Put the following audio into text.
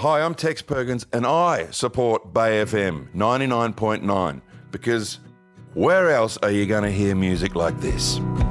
Hi, I'm Tex Perkins and I support Bay FM 99.9 because where else are you going to hear music like this?